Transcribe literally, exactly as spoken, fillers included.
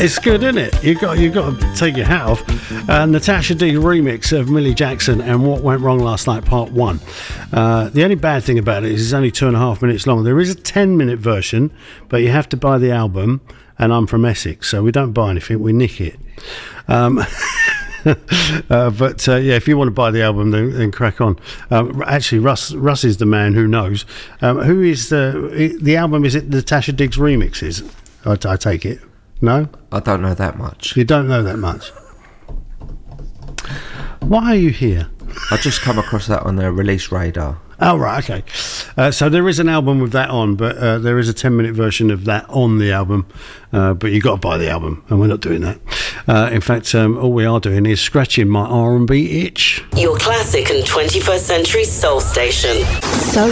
It's good, isn't it? You got you got to take your hat off. Uh, Natasha D remix of Millie Jackson and What Went Wrong Last Night Part One. Uh, the only bad thing about it is it's only two and a half minutes long. There is a ten minute version, but you have to buy the album. And I'm from Essex, so we don't buy anything; we nick it. Um, uh, but uh, yeah, if you want to buy the album, then, then crack on. Um, actually, Russ Russ is the man who knows. Um, who is the the album? Is it Natasha Diggs remixes? I, I take it. No, I don't know that much. You don't know that much. Why are you here? I just come across that on the release radar. Oh, right, okay. Uh, so there is an album with that on, but uh, there is a ten minute version of that on the album. Uh, but you got to buy the album, and we're not doing that. Uh, in fact, um, all we are doing is scratching my R and B itch. Your classic and twenty-first century soul station. Soul